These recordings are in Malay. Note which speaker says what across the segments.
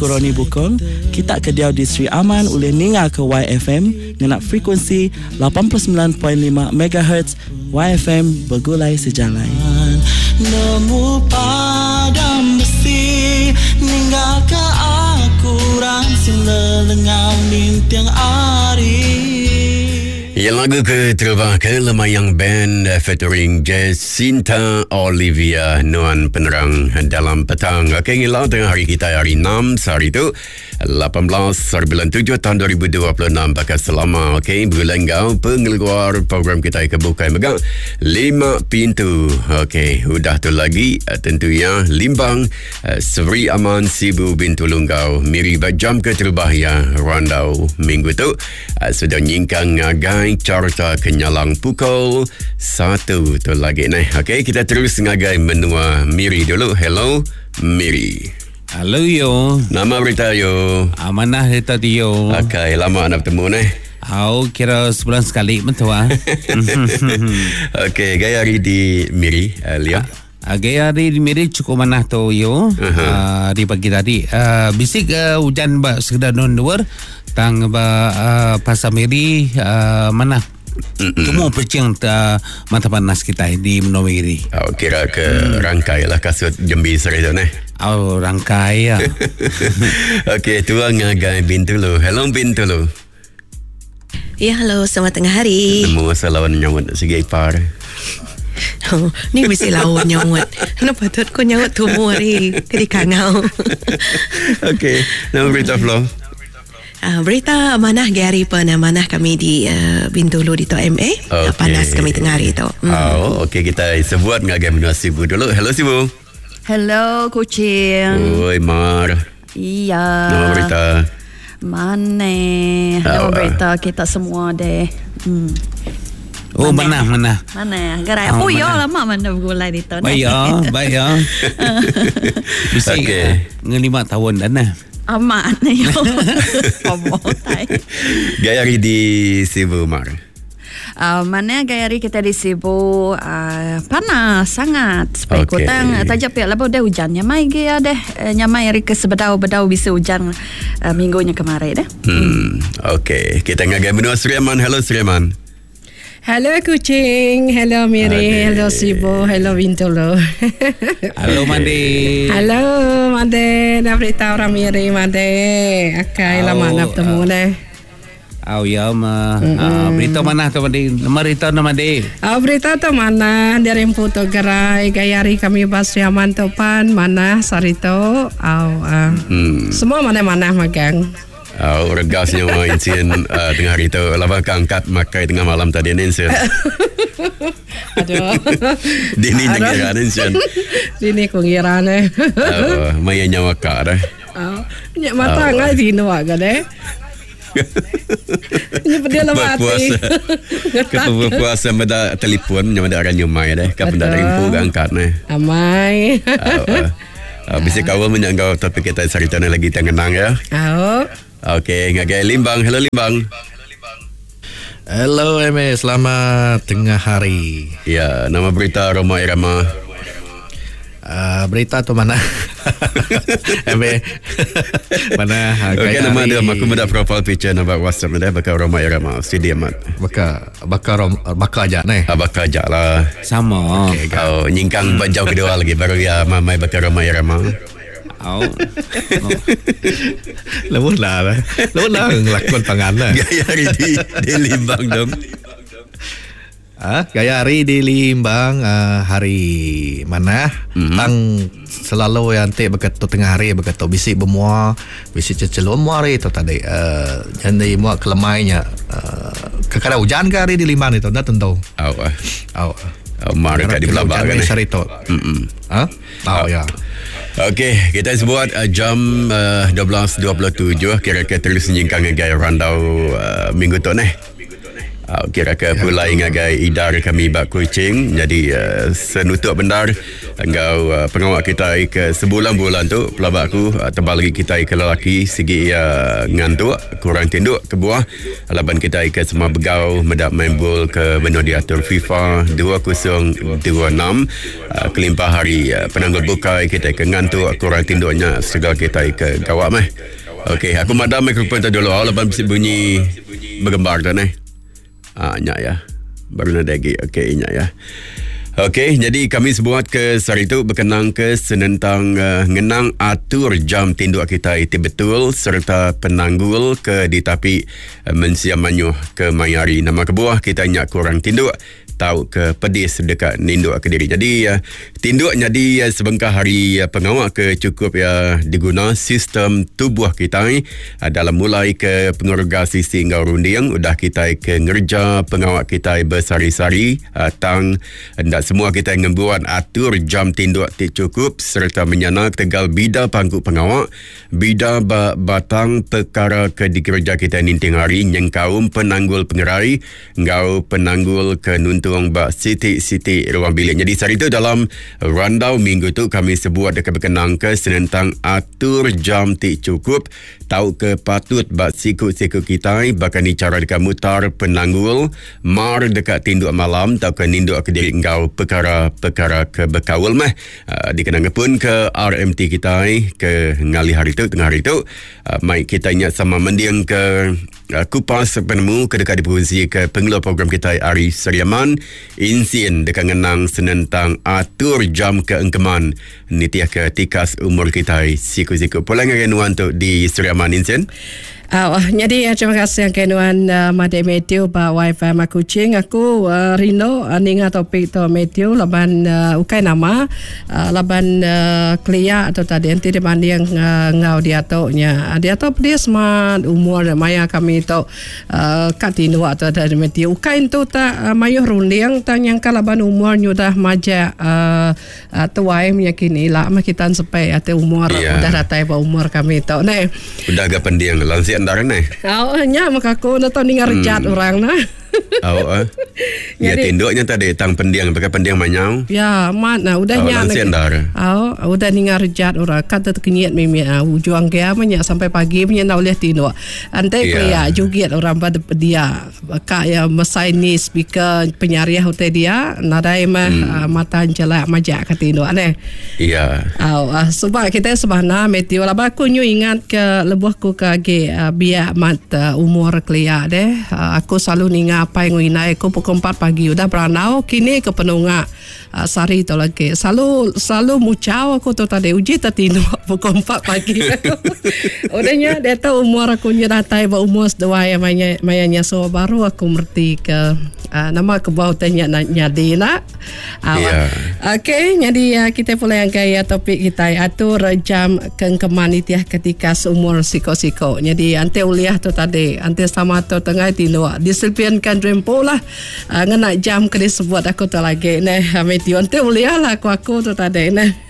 Speaker 1: Kuroni Bukong, kita kediau di Sri Aman oleh ninga ke YFM dengan frekuensi 89.5 MHz. YFM bergulai sejalan. Nemu padam besi ninggal ke aku rangsing lelengau mintiang ari.
Speaker 2: Yang lagu ke terbahagia Lemayang Band featuring Jacinta Olivia Nuan Penerang dalam petang. Okey, inilah tengah hari kita hari 6 sehari itu 18 bulan 7 tahun 2026 bakal selama. Okey, berlenggau pengeluar program kita kebuka megang 5 pintu. Okey, udah tu lagi tentunya Limbang, Sri Aman, Sibu Bintu Lunggau, Miri Bajam ke terbahaya Randau minggu tu sudah nyingkang ngagai carta kenyalang pukul 1 tu lagi nih. Okey, kita terus ngagai menua Miri dulu. Hello Miri.
Speaker 3: Halo yo.
Speaker 2: Nama berita yo.
Speaker 3: Amanah kita yo.
Speaker 2: Okey, lama nak bertemu nih.
Speaker 3: Kira sebulan sekali mentua.
Speaker 2: Okey, gaya hari di Miri lihat.
Speaker 3: Gaya hari di Miri cukup manah tu yo. Di pagi tadi bisik hujan ba sekedar non-luar tang ba pasar Miri manah. Cuma percing mata panas kita di Menawiri.
Speaker 2: Kira ke rangkai lah kasut Jambi sore tu nih.
Speaker 3: Rangkai ya.
Speaker 2: Okey, tuang ngagai Bintu lu. Hello Bintu lu.
Speaker 4: Ya, halo, selamat tengah hari.
Speaker 2: Nemu lawan nyawat sige ipar.
Speaker 4: Ni mesti lawan nyawat. Kenapa patut kau nyawat tu hari ke kangau.
Speaker 2: Okey, nama berita flow.
Speaker 4: Berita amanah Gary amanah kami di Bintulu di Tok MA. Panas kami tengah hari tu.
Speaker 2: Okey, kita sebut ngagai menua Sibu dulu. Hello Sibu.
Speaker 5: Hello kucing.
Speaker 2: Oi Mar.
Speaker 5: Iya.
Speaker 2: Nama berita.
Speaker 5: Mana? Nama berita kita semua deh.
Speaker 3: Mana?
Speaker 5: Mana? Gerai. Ya lama mana bergulai di tu.
Speaker 3: Baik ya. Bisa ngelima tahun dah nah.
Speaker 5: Amat ni.
Speaker 2: Gaya hari di Sibu Mar.
Speaker 5: Mana gaya hari kita di Sibu panas sangat. Supaya kutang tajap ya lepas dah hujan nyamai gaya deh. Nyamai hari ke sebedau-bedau bisa hujan minggunya kemarin deh.
Speaker 2: Okey, kita ngagai benua Sriaman. Hello Sriaman.
Speaker 6: Hello kucing, hello Miri, hello Sibu, hello Bintulu.
Speaker 3: Halo Mande.
Speaker 6: Halo Mande, nak beritahu orang Miri Mande. Akai lama nak bertemu deh.
Speaker 3: Ya berita mana tu Mande? Berita nama Mande.
Speaker 6: Berita tu mana? Dari Putu Gerai, gayari kami Basriaman Topan, mana Sarito, semua mana magang.
Speaker 2: Regasnya insiden tengah hari tu lama angkat makai tengah malam tadi insiden.
Speaker 6: Aduh.
Speaker 2: Dini ngira insiden.
Speaker 6: Dini ku ngira ne.
Speaker 2: Maya nyawa ka dah.
Speaker 6: Nyak mata ngai dino aga deh. Nyak pedih lama hati.
Speaker 2: Ketua puasa meda telefon nyak meda orang nyumai dah. Kapan dah info angkat ne.
Speaker 6: Amai.
Speaker 2: Bisa kawal menyangkau topik kita cerita lagi tengenang ya. Okey, ngagai Limbang. Hello Limbang.
Speaker 7: Hello MA, selamat tengah hari.
Speaker 2: Ya, nama berita Roma Irama.
Speaker 7: Berita tu mana? MA. Mana?
Speaker 2: Okey, nama dia aku mudah profile picture nama WhatsApp dia bakal Roma Irama. Sidi amat.
Speaker 7: Bakal aja nih.
Speaker 2: Bakal aja lah.
Speaker 3: Sama.
Speaker 2: Okey, kau nyingkang banjau kedua lagi baru ya mamai bakal Roma Irama.
Speaker 7: Lewat lah ngelakon tangan lah.
Speaker 2: Gaya hari di Limbang dong.
Speaker 7: Gaya hari di Limbang hari mana? Tang selalu yang te begitu tengah hari begitu bisi bemua bisi cecelon hari itu tadi. Jadi mua kelemainya kekara hujan ke hari di Limbang itu dah tentu.
Speaker 2: Mereka di belakang kan.
Speaker 7: Sarito. Tahu ya.
Speaker 2: Okey, kita buat jam 12.27 kira-kira terus nyingkang gaya randau minggu tu nih. Kira ke pulai ngagai idar kami bak kucing. Jadi senutuk benar engkau pengawak kita ke sebulan-bulan tu pelabak aku tebal lagi kita ke lelaki segi ngantuk kurang tinduk ke buah laban kita ke semua begau medap main bol ke benua diatur FIFA 2026 kelimpah hari penanggul bukai kita ke ngantuk kurang tinduknya segala kita ke gawak meh. Okey, aku madam mikrofon tadi dulu laban bisik bunyi bergembar tu ni. Nyak ya. Baru nak lagi. Okey, nyak ya. Okey, jadi kami sebuat ke hari itu berkenang ke senentang ngenang atur jam tinduk kita itu betul serta penanggul ke di tapi mensiam manyuh ke mayari. Nama kebuah kita nyak kurang tinduk tahu ke pedis dekat ninduk ke diri. Jadi tinduk jadi sebengkah hari pengawak ke cukup diguna sistem tubuh kita dalam mulai ke pengorgasi sehingga runding udah kita ke ngerja pengawak kita bersari-sari tang dan semua kita ngebuat atur jam tinduk cukup serta menyanak tegal bida pangku pengawak bida batang perkara ke di kerja kita ninting hari yang kaum penanggul pengerai ngau penanggul ke nuntung bak siti-siti ruang bilik. Jadi hari itu dalam randau minggu tu kami sebuat dekat berkenang ke senentang atur jam cukup tahu ke patut bak siku-siku kita bahkan ni cara dekat mutar penanggul mar dekat tinduk malam tahu ke ninduk ke diri engkau perkara ke berkawal meh dikenang pun ke RMT kita ke ngali hari tu tengah hari tu mai kita ingat sama mendiang ke kupas penemu ke dekat diproduksi ke pengelola program kita Ari Seriaman insien dekat ngenang senentang atur jam keengkeman nitiah ke tikas umur kita siku-siku pulang kenuan tu di Seriaman insien.
Speaker 6: Jadi terima kasih yang kenuan Made Matthew ba wifi makucing aku Rino ninga topik to Matthew laban ukai nama laban klia atau tadi anti dibanding ngau dia nya dia tu dia smart umur maya kami to katinu atau tadi Matthew ukai tu ta mayuh runding tanyang kalaban umur nyudah maja tuai meyakini lah makitan sampai atau umur udah datai ba umur kami to nah
Speaker 2: udah agak pendiang lansia andaran
Speaker 6: nya maka aku nak tahu dengar rejat orang nah.
Speaker 2: Ya tinduknya tadi tang pendiang pakai pendiang manyau.
Speaker 6: Ya, mana udahnya. Udah dengar rejat orang kata kenyat mimi juang dia banyak sampai pagi punya nak boleh tinduk. Ante kaya juga orang pada dia kak ya mesai ni speaker penyariah hotel dia nadai mata jelak majak ke tinduk aneh.
Speaker 2: Iya.
Speaker 6: Sebab kita sebenarnya meti wala aku nyu ingat ke lebuhku ke biak mat umur kelia deh. Aku selalu ningat apa yang winai aku pukul 4 pagi udah beranau kini ke penunga sari tu lagi selalu mucau aku tu tadi uji tertinu pukul 4 pagi udahnya dia tahu umur aku nyeratai ba umur dua yang mayanya so baru aku merti ke nama ke bawah tanya nyadi nak okey jadi kita pula yang gaya topik kita atur jam keengkeman itiah ketika seumur siko-siko jadi ante uliah tu tadi ante sama tu tengah tinu diselpiankan rempo lah ngena jam ke disebut aku tu lagi Matthew ante uliah lah aku tu tadi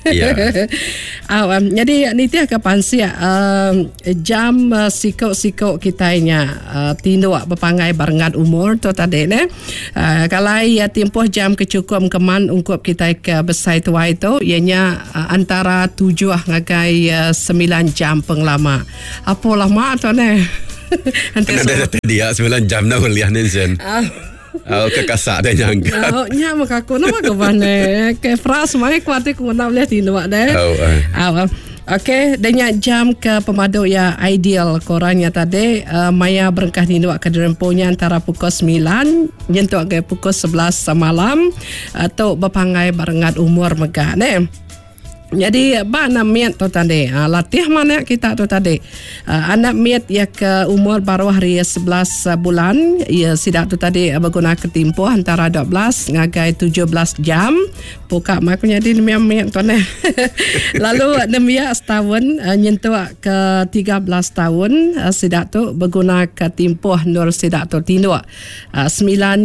Speaker 6: jadi ni tiah kapan sia jam siko-siko kitanya tinduk berpangai barengan umur tu tadi kalau tempoh jam kecukup keman ungkup kita ke besai tua itu ianya antara 7 ngagai 9 jam penglama apa lama tu
Speaker 2: ada dia 9 jam dah kuliah ni Zen. Kekasak dah nyangka.
Speaker 6: Nya maka aku nama ke mana? Ke fras mai kuat aku nak boleh tinduk deh. Okey, dengan jam ke pemadu ya ideal korangnya tadi maya berengkah tinduk ke derempunya antara pukul 9 nyentuk ke pukul 11 malam atau berpangai barengan umur megah ne. Jadi anak miat tu tadi latih mana kita tu tadi anak miat ya ke umur baru hari 11 bulan ya sidak tu tadi berguna ketimpuh antara 12 ngagai 17 jam buka maknya di miat tu lalu nemia setahun nyentuh ke 13 tahun sidak tu berguna ketimpuh nur sidak tu tinduk 9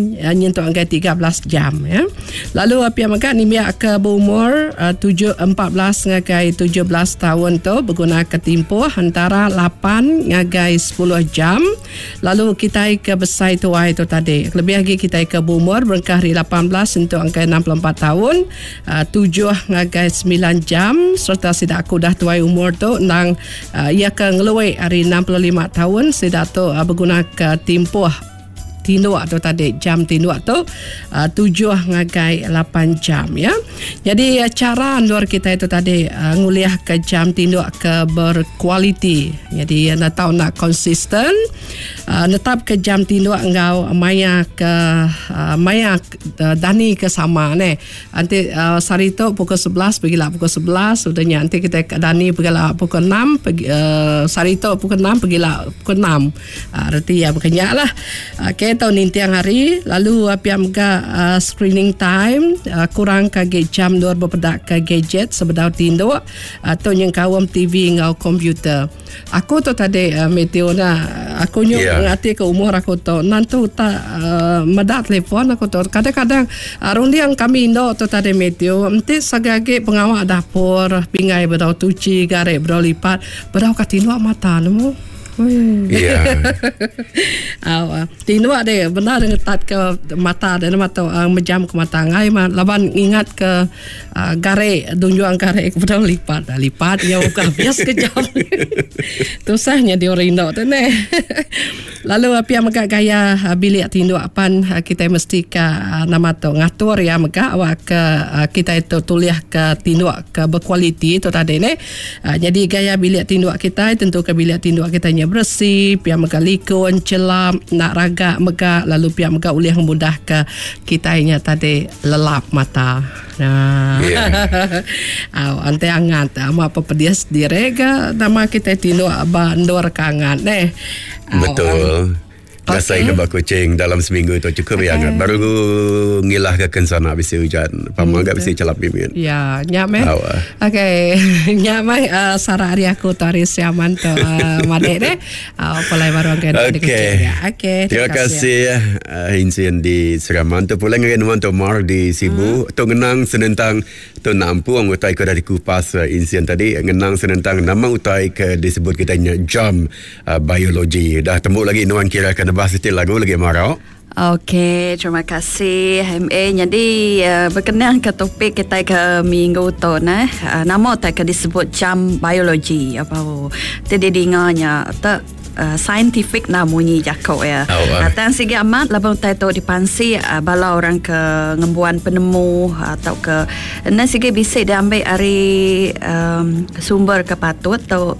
Speaker 6: nyentuh ngagai 13 jam ya lalu apa yang makan nemia ke berumur 14 14 ngagai 17 tahun tu berguna ketimpuh antara 8 ngagai 10 jam. Lalu kita ke besar tuai tu tadi. Lebih lagi kita ke berumur berengkah hari 18 untuk angka 64 tahun. 7 ngagai 9 jam serta sidak aku dah tuai umur tu nang ia ke ngeluai hari 65 tahun sidak tu berguna ketimpuh tinduak tu tadi, jam tinduak tu 7 ngagai 8 jam ya. Jadi cara luar kita itu tadi nguliah ke jam tinduak ke berkualiti. Jadi nak tahu nak konsisten netap ke jam tinduak engkau maya dani ke sama ne. Nanti sari tu pukul 11 pergilah pukul 11 sudahnya nanti kita ke dani pergilah pukul 6 sari tu pukul 6 pergilah pukul 6. Arti ya berkenyak lah. Tahu nintiang hari lalu apiam ga screening time kurang kage jam luar berpedak ke gadget sebedau tindo atau yang kawam TV ngau komputer. Aku tu tadi meteo na aku nyu ngati ke umur aku tu nantu tak medat telefon aku tu kadang-kadang rundi yang kami indo tu tadi meteo nanti sagage pengawal dapur pingai bedau tuci garek bedau lipat bedau katino mata nemu. Tinua deh benar ngetat ke mata dan mata menjam ke mata ngai laban ingat ke gare dunjuang gare kepada lipat ya bukan bias kejam tu sahnya di orindo tu ne. Lalu api amagak gaya bilik tindu apan kita mesti ke nama tu ngatur ya amagak awak ke kita itu tuliah ke tindu ke berkualiti tu tadi ne. Jadi gaya bilik tindu kita tentu ke bilik tindu kita bersih, pihak mega likun, celap, nak ragak mega, lalu pihak mega ulih mudah ke kitanya tadi lelap mata. Nah, ante angat, ama apa pedias direga, nama kita tino bandor kangan,
Speaker 2: Betul. Gasai ke bak kucing dalam seminggu itu cukup ya angat. Baru ngilah ke kensana bisa hujan. Pama agak bisa celap bimbing.
Speaker 6: Ya, nyame. Okey, nyame sara hari aku tari siaman tu madek deh. Pulai baru angkat Okey.
Speaker 2: Terima kasih insiden di Seraman tu pulai ngene tu Mar di Sibu. Tu ngenang senentang tu nampu anggota ikut dari kupas insiden tadi ngenang senentang nama utai ke disebut kitanya jam biologi. Dah tembuk lagi nuan kira kan bahas itu lagu lagi marau.
Speaker 5: Okey, terima kasih MA. Jadi berkenaan ke topik kita ke minggu tu nama tak disebut jam biologi apa tadi dengarnya tak scientific namunyi jakau ya. Datang segi amat labang taito dipansi bala orang ke ngembuan penemu atau ke dan segi bisa diambil dari sumber kepatut atau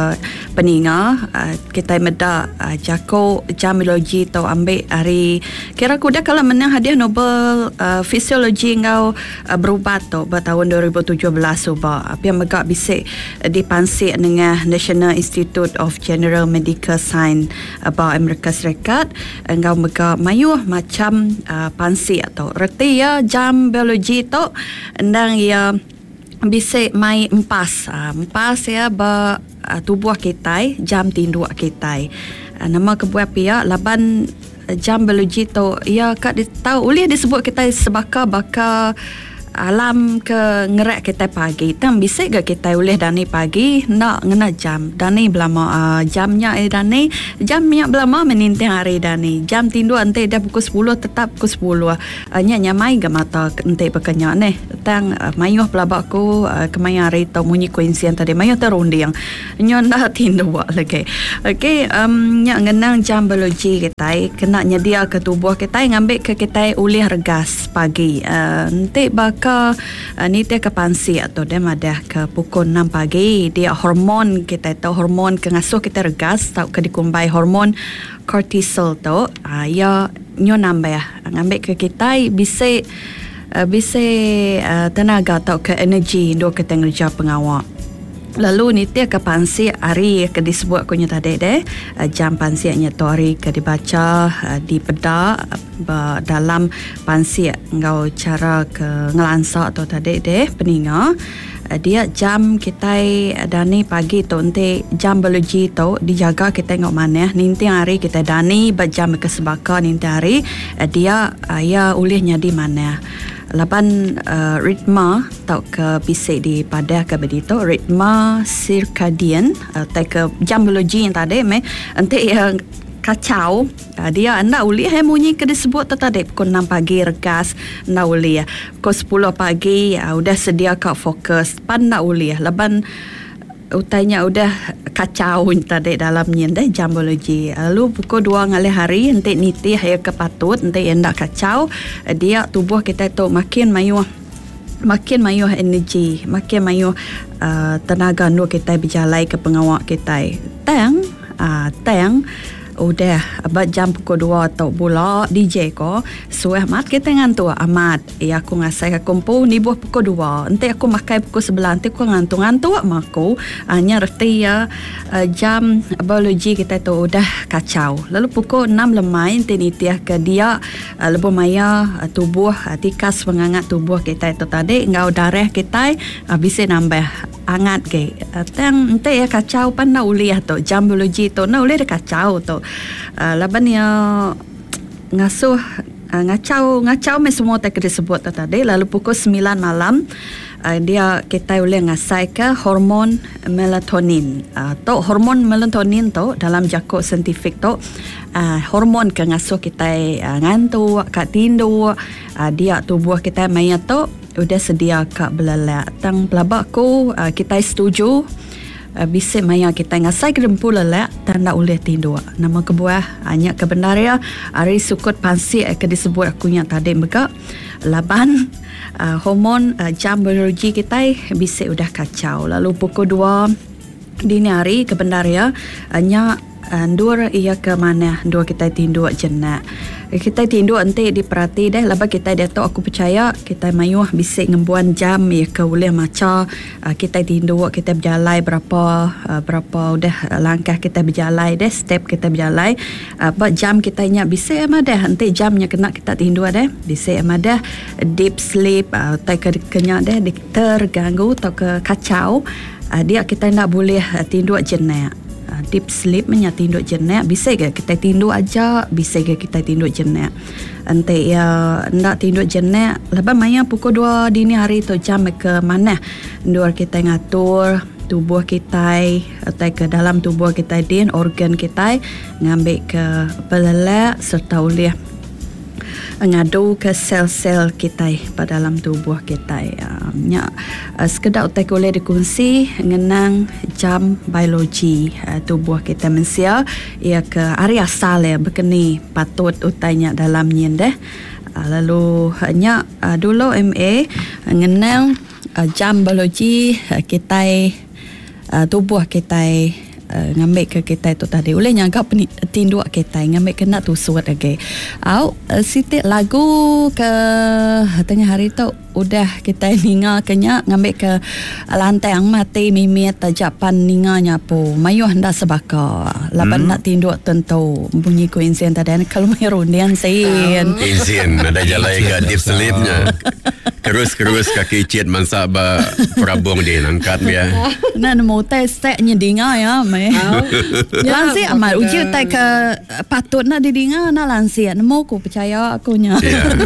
Speaker 5: peninga kita meda jakau jam biologi atau ambil dari kira kuda kalau menang hadiah Nobel fisiologi ngau berubat tu tahun 2017 ubah apa yang megak bisa dipansi dengan National Institute of General Medical Science Amerika Serikat engkau mega mayuh macam pansi atau reti ya jam biologi tu dan ya bisa mai empas ya tubuh kita jam tindu kita nama kebuah pihak laban jam biologi tu ya kak tahu boleh disebut kita sebaka baka alam ke ngerak kita pagi tam bisa ke kita boleh dani pagi nak ngena jam dani belama jamnya dani jamnya belama menintih hari dani jam tindu ante dah pukul 10 tetap pukul 10 nya mai ke mata ente bekenya ne tang mayuh pelabakku kemaya hari tau munyi koinsien tadi mayuh terundi yang nyo dah tindu lagi okey nya ngenang jam biologi kita kena nyedia ke tubuh kita ngambil ke kita ulih regas pagi ente bak ni dia ke pansi atau dia madah ke pukul 6 pagi dia hormon kita tahu hormon kengasuh kita regas tahu ke dikumbai hormon cortisol tu ya nyo nambah ngambil ke kita bisa tenaga atau ke energi untuk kita ngerja pengawal. Lalu ni dia ke pansi hari ke disebut kunya tadi jam pansi nya tu hari ke dibaca di peda dalam pansi engkau cara ke ngelansak atau tadi peninga dia jam kita dani pagi tu nanti jam biologi tu dijaga kita tengok mana nanti hari kita dani berjam ke sebaka nanti hari dia ya ulihnya di mana. laban ritma tau ke bisik di padah ke bedito ritma circadian tai ke jam biologi yang tadi ente yang kacau dia anda uli bunyi ke disebut tadi pukul 6 pagi regas anda uli pukul 10 pagi udah sedia kau fokus pan anda uli laban utainya udah kacau tadi dalamnya deh jam biologi. Lalu pukul 2 ngalih hari ente niti haya kepatut ente endak kacau dia tubuh kita tu makin mayuh energi, makin mayuh tenaga nur kita berjalai ke pengawak kita. Tang udah abad jam pukul 2 atau bola DJ ko suah mat kita ngantuk amat aku ngasai ke kumpul ni buah pukul 2 nanti aku makai pukul 11 nanti aku ngantuk maku hanya reti jam biologi kita tu udah kacau lalu pukul 6 lemai nanti nitiah ke dia lebih maya tubuh tikas mengangat tubuh kita itu tadi ngau darah kita bisa nambah hangat ke tang ente kacau pan na uliah tu jam biologi tu na uliah kacau tu laban ya ngasuh ngacau semua tak disebut tadi lalu pukul 9 malam dia kita boleh ngasai ke hormon melatonin tu hormon melatonin tu dalam jakut saintifik tu hormon ke ngasuh kita ngantuk kat tidur dia tubuh kita maya tu udah sedia kak belalak tang pelabakku kita setuju bisa maya kita ngasai ke dempul lelak tanda boleh tidur nama kebuah hanya kebenaran hari sukut pansi ke disebut aku yang tadi mereka laban hormon jam biologi kita bisa udah kacau lalu pukul 2 dini hari kebenaran hanya dua ia ke mana dua kita tindu jenak kita tindu ente diperhati deh laba kita dia tu aku percaya kita mayuh bisik ngembuan jam ya ke boleh maca kita tindu kita berjalai berapa udah langkah kita berjalai deh step kita berjalai jam kita nya bisik ama deh ente jamnya kena kita tindu deh bisik ama deh deep sleep tai kenyang deh terganggu atau ke kacau dia kita nak boleh tindu jenak deep sleep menyati induk jenak bisa ke kita tindu aja bisa ke kita tindu jenak ante ya ndak tindu jenak lepas maya pukul 2 dini hari tu jam ke mana luar kita ngatur tubuh kita atau ke dalam tubuh kita din organ kita ngambil ke pelelak serta oleh ngadu ke sel-sel kita pada dalam tubuh kita sekedar utai boleh dikongsi ngenang jam biologi tubuh kita manusia ia ke hari asal berkeni patut utainya dalamnya deh lalu hanya dulu MA ngenang jam biologi kita tubuh kita ngambil ke kita itu tadi boleh nyanggap tinduk kita ngambil kena tu suat lagi sitik lagu ke tengah hari tu udah kita ninga kenya ngambil ke lantai yang mati mimit tajapan ninganya po mayuh ndak sebaka laban nak tinduk tentu bunyi ku insien tadi kalau mai rundian sen
Speaker 2: insien ada jalan ke deep sleepnya kerus kaki cit mansak ba perabung dia angkat dia
Speaker 5: nah mau tes nyedinga ya mai lansi amal uji tai ke patut nak didinga na lansi mau ku percaya aku nya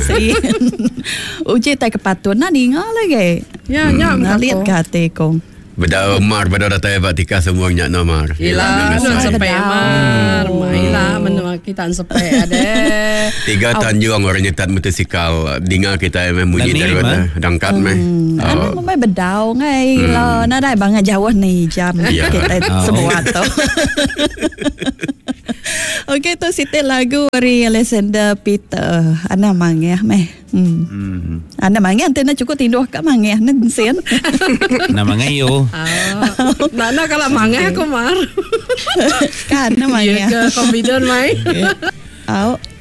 Speaker 5: uji tai ke patut nak dinga lagi
Speaker 6: ya
Speaker 5: lihat kate kong
Speaker 2: beda Omar beda datang Vatika semua nyak nomor.
Speaker 6: Ila sampai Omar, mailah menua kita sampai ada.
Speaker 2: 3 tanjung orang nyetat motosikal dinga kita memuji dari dangkat meh.
Speaker 5: Anu mai bedau ngai lo na dai bang jauh ni jam kita semua tu. Okey tu sitik lagu dari Alexander Peter ana mangeh meh. Ana mangeh antena cukup tinduh kat mangeh nan sen.
Speaker 3: Na mangeh yo.
Speaker 6: Nana kalau mangeh aku mar.
Speaker 5: Kan na mangeh.
Speaker 6: Ya confident mai.
Speaker 5: Au